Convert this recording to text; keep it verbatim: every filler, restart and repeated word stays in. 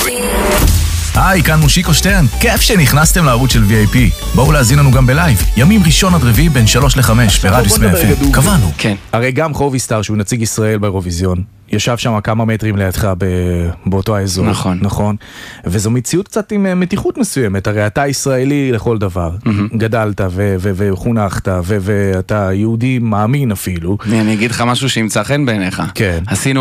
היי, כאן מושיקו שטרן, כיף שנכנסתם לערוץ של וי איי פי. בואו להזין לנו גם בלייב, ימים ראשון עד רביעי בין שלוש לחמש ברדיוס מאה אף אם. קבענו. כן. הרי גם חובי סטאר, שהוא נציג ישראל באירוויזיון, ישב שם כמה מטרים לידך באותו האזור. נכון. נכון. וזו מציאות קצת עם מתיחות מסוימת, הרי אתה ישראלי לכל דבר. גדלת וחונכת, ואתה יהודי מאמין אפילו. אני אגיד לך משהו שימצא חן בעיניך. כן. עשינו